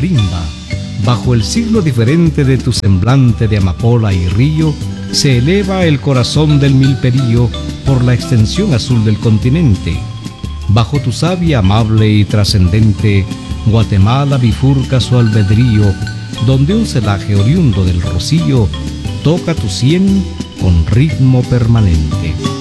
marimba. Bajo el signo diferente de tu semblante de amapola y río, se eleva el corazón del milperío por la extensión azul del continente. Bajo tu savia amable y trascendente, Guatemala bifurca su albedrío, donde un celaje oriundo del rocío toca tu sien con ritmo permanente.